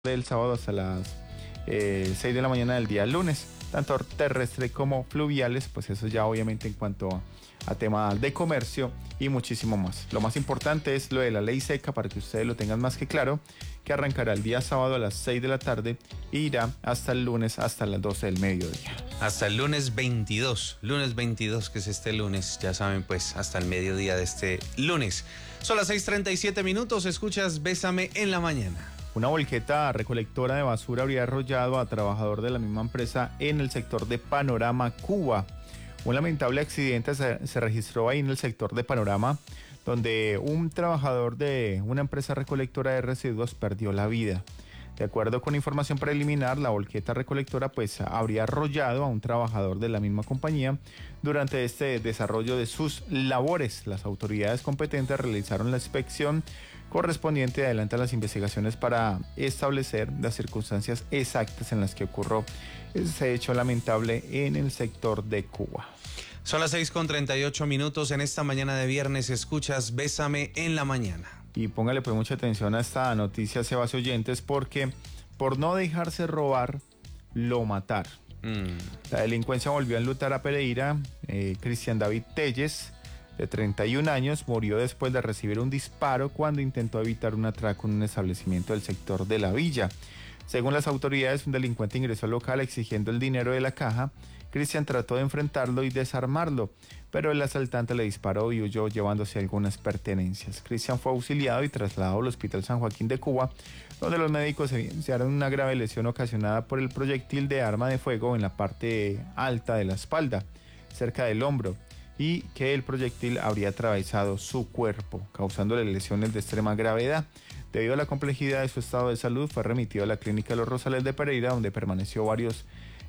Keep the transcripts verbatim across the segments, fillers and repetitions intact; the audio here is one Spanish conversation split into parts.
del sábado hasta las eh, seis de la mañana del día lunes, tanto terrestre como fluviales, pues eso ya obviamente en cuanto a, a tema de comercio y muchísimo más. Lo más importante es lo de la ley seca, para que ustedes lo tengan más que claro, que arrancará el día sábado a las seis de la tarde e irá hasta el lunes hasta las doce del mediodía. Hasta el lunes veintidós, lunes veintidós, que es este lunes, ya saben, pues hasta el mediodía de este lunes. Son las seis treinta y siete minutos, escuchas Bésame en la mañana. Una volqueta recolectora de basura habría arrollado a trabajador de la misma empresa en el sector de Panorama, Cuba. Un lamentable accidente se, se registró ahí en el sector de Panorama, donde un trabajador de una empresa recolectora de residuos perdió la vida. De acuerdo con información preliminar, la volqueta recolectora pues habría arrollado a un trabajador de la misma compañía durante este desarrollo de sus labores. Las autoridades competentes realizaron la inspección correspondiente y adelantan las investigaciones para establecer las circunstancias exactas en las que ocurrió ese hecho lamentable en el sector de Cuba. Son las seis con treinta y ocho minutos en esta mañana de viernes, escuchas Bésame en la mañana. Y póngale pues mucha atención a esta noticia, Sebas oyentes, porque por no dejarse robar, lo mataron. Mm. La delincuencia volvió a enlutar a Pereira. eh, Cristian David Telles, de treinta y un años, murió después de recibir un disparo cuando intentó evitar un atraco en un establecimiento del sector de La Villa. Según las autoridades, un delincuente ingresó al local exigiendo el dinero de la caja. Cristian trató de enfrentarlo y desarmarlo, pero el asaltante le disparó y huyó llevándose algunas pertenencias. Cristian fue auxiliado y trasladado al Hospital San Joaquín de Cuba, donde los médicos evidenciaron una grave lesión ocasionada por el proyectil de arma de fuego en la parte alta de la espalda, cerca del hombro, y que el proyectil habría atravesado su cuerpo, causándole lesiones de extrema gravedad. Debido a la complejidad de su estado de salud, fue remitido a la clínica de los Rosales de Pereira, donde permaneció varios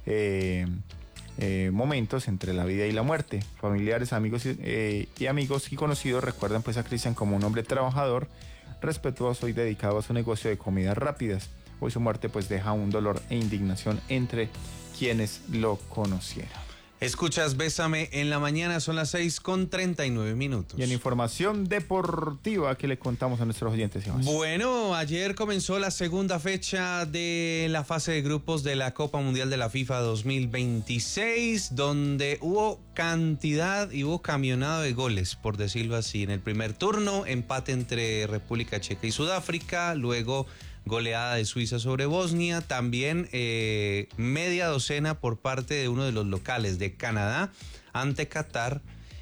eh, eh, momentos entre la vida y la muerte. Familiares, amigos eh, y amigos y conocidos recuerdan pues a Cristian como un hombre trabajador, respetuoso y dedicado a su negocio de comidas rápidas. Hoy su muerte pues deja un dolor e indignación entre quienes lo conocieron. Escuchas Bésame en la mañana, son las seis con treinta y nueve minutos. Y en información deportiva, ¿qué le contamos a nuestros oyentes, Iván? Bueno, ayer comenzó la segunda fecha de la fase de grupos de la Copa Mundial de la FIFA dos mil veintiséis, donde hubo cantidad y hubo camionado de goles, por decirlo así. En el primer turno, empate entre República Checa y Sudáfrica, luego goleada de Suiza sobre Bosnia, también eh, media docena por parte de uno de los locales de Canadá ante Qatar,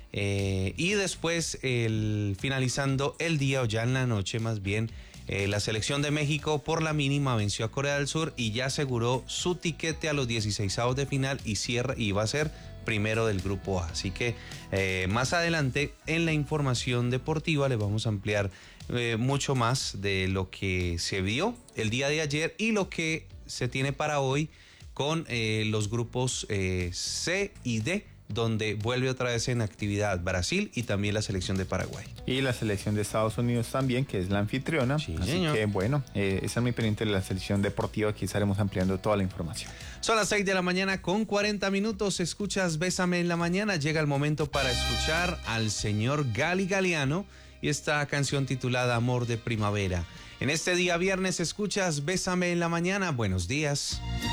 eh, y después el, finalizando el día o ya en la noche más bien, eh, la selección de México por la mínima venció a Corea del Sur y ya aseguró su tiquete a los dieciseisavos de final y cierra y va a ser primero del grupo A. Así que eh, más adelante en la información deportiva les vamos a ampliar eh, mucho más de lo que se vio el día de ayer y lo que se tiene para hoy con eh, los grupos eh, C y D, donde vuelve otra vez en actividad Brasil y también la selección de Paraguay. Y la selección de Estados Unidos también, que es la anfitriona. Sí, así señor. que bueno, eh, esa es mi pendiente de la selección deportiva, aquí estaremos ampliando toda la información. Son las seis de la mañana con cuarenta minutos, escuchas Bésame en la mañana, llega el momento para escuchar al señor Gali Galiano y esta canción titulada Amor de Primavera. En este día viernes escuchas Bésame en la mañana, buenos días.